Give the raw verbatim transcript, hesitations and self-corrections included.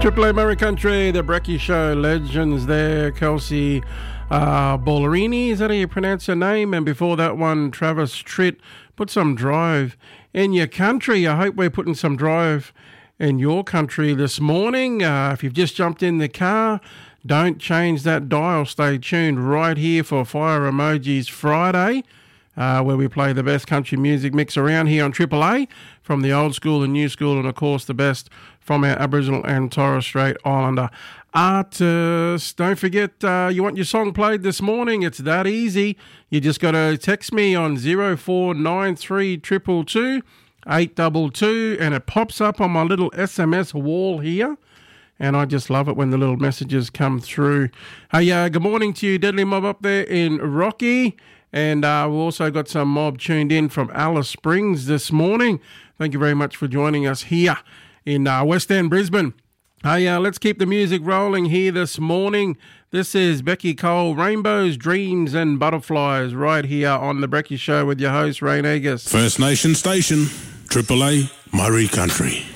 Triple A Murray Country, the Brecky Show, legends there. Kelsey uh, Ballerini, is that how you pronounce her name? And before that one, Travis Tritt, put some drive in your country. I hope we're putting some drive in your country this morning. Uh, if you've just jumped in the car, don't change that dial. Stay tuned right here for Fire Emojis Friday, uh, where we play the best country music mix around here on Triple A, from the old school, the new school, and of course the best from our Aboriginal and Torres Strait Islander artists. Don't forget, uh, you want your song played this morning? It's that easy. You just got to text me on zero four nine three two two two eight two two, and it pops up on my little S M S wall here. And I just love it when the little messages come through. Hey, uh, good morning to you, Deadly Mob up there in Rocky. And uh, we've also got some mob tuned in from Alice Springs this morning. Thank you very much for joining us here in uh, West End, Brisbane. Hey, uh, let's keep the music rolling here this morning. This is Becky Cole, Rainbows, Dreams and Butterflies, right here on The Brecky Show with your host, Rain Agus. First Nation Station, Triple A, Murray Country.